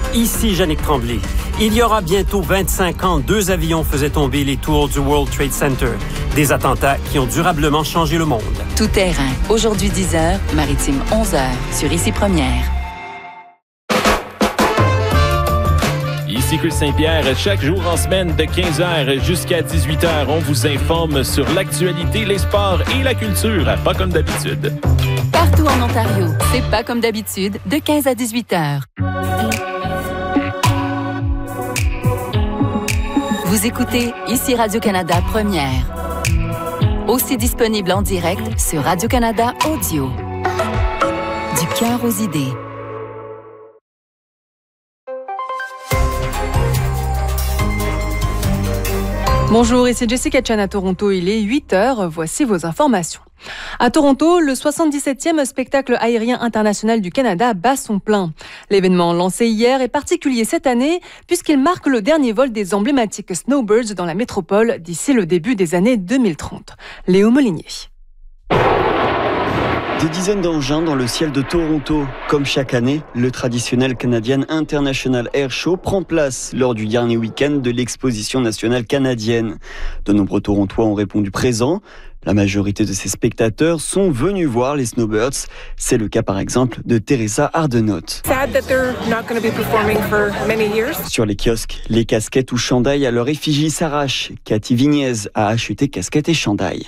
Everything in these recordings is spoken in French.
Ici Yannick Tremblay. Il y aura bientôt 25 ans, 2 avions faisaient tomber les tours du World Trade Center. Des attentats qui ont durablement changé le monde. Tout terrain. Aujourd'hui 10h, maritime 11h, sur Ici Première. Ici Chris Saint-Pierre, chaque jour en semaine de 15h jusqu'à 18h, on vous informe sur l'actualité, les sports et la culture, pas comme d'habitude. Partout en Ontario, c'est pas comme d'habitude, de 15 à 18h. Vous écoutez Ici Radio-Canada Première. Aussi disponible en direct sur Radio-Canada Audio. Du cœur aux idées. Bonjour, ici Jessica Chan à Toronto. Il est 8h. Voici vos informations. À Toronto, le 77e spectacle aérien international du Canada bat son plein. L'événement lancé hier est particulier cette année puisqu'il marque le dernier vol des emblématiques Snowbirds dans la métropole d'ici le début des années 2030. Léo Molinier. Des dizaines d'engins dans le ciel de Toronto. Comme chaque année, le traditionnel Canadian International Air Show prend place lors du dernier week-end de l'exposition nationale canadienne. De nombreux Torontois ont répondu présents. La majorité de ces spectateurs sont venus voir les Snowbirds. C'est le cas par exemple de Teresa Ardenotte. Sur les kiosques, les casquettes ou chandails à leur effigie s'arrachent. Cathy Vignez a acheté casquettes et chandails.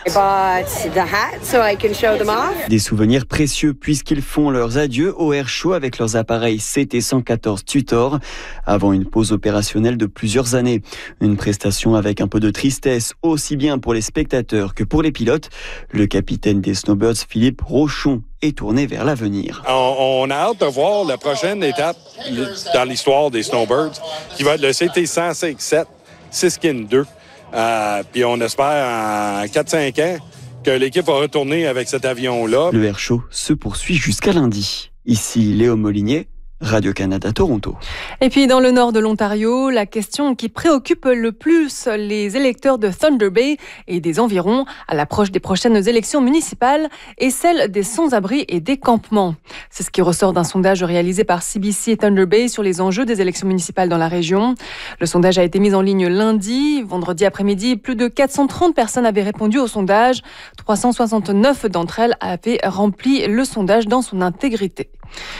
Des souvenirs précieux puisqu'ils font leurs adieux au Air Show avec leurs appareils CT-114 Tutor avant une pause opérationnelle de plusieurs années. Une prestation avec un peu de tristesse aussi bien pour les spectateurs que pour les pilotes. Le capitaine des Snowbirds, Philippe Rochon, est tourné vers l'avenir. On a hâte de voir la prochaine étape dans l'histoire des Snowbirds, qui va être le CT-107 Siskin 2. Puis on espère en 4-5 ans que l'équipe va retourner avec cet avion-là. Le Air Show se poursuit jusqu'à lundi. Ici Léo Molinier, Radio-Canada Toronto. Et puis dans le nord de l'Ontario, la question qui préoccupe le plus les électeurs de Thunder Bay et des environs à l'approche des prochaines élections municipales est celle des sans-abri et des campements. C'est ce qui ressort d'un sondage réalisé par CBC et Thunder Bay sur les enjeux des élections municipales dans la région. Le sondage a été mis en ligne lundi. Vendredi après-midi, plus de 430 personnes avaient répondu au sondage. 369 d'entre elles avaient rempli le sondage dans son intégralité.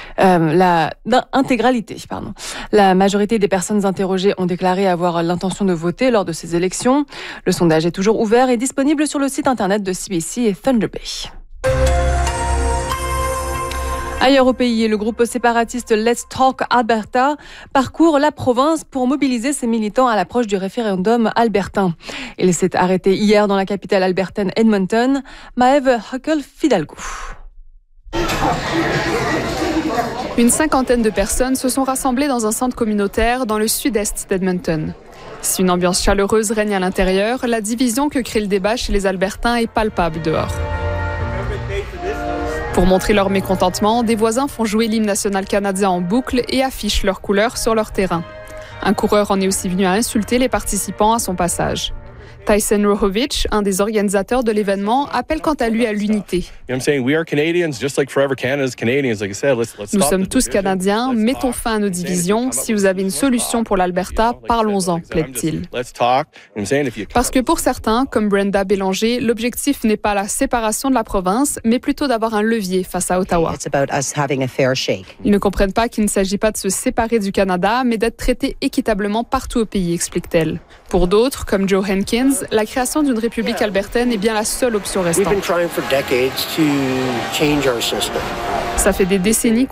La majorité des personnes interrogées ont déclaré avoir l'intention de voter lors de ces élections. Le sondage est toujours ouvert et disponible sur le site internet de CBC et Thunder Bay. Ailleurs au pays, le groupe séparatiste Let's Talk Alberta parcourt la province pour mobiliser ses militants à l'approche du référendum albertain. Il s'est arrêté hier dans la capitale albertaine Edmonton. Maëve Huckel-Fidalgo. Une cinquantaine de personnes se sont rassemblées dans un centre communautaire dans le sud-est d'Edmonton. Si une ambiance chaleureuse règne à l'intérieur, la division que crée le débat chez les Albertains est palpable dehors. Pour montrer leur mécontentement, des voisins font jouer l'hymne national canadien en boucle et affichent leurs couleurs sur leur terrain. Un coureur en est aussi venu à insulter les participants à son passage. Tyson Rohovich, un des organisateurs de l'événement, appelle quant à lui à l'unité. Nous sommes tous Canadiens, mettons fin à nos divisions. Si vous avez une solution pour l'Alberta, parlons-en, plaide-t-il. Parce que pour certains, comme Brenda Bélanger, l'objectif n'est pas la séparation de la province, mais plutôt d'avoir un levier face à Ottawa. Ils ne comprennent pas qu'il ne s'agit pas de se séparer du Canada, mais d'être traités équitablement partout au pays, explique-t-elle. Pour d'autres, comme Joe Hankins, la création d'une république albertaine est bien la seule option restante. Ça fait des décennies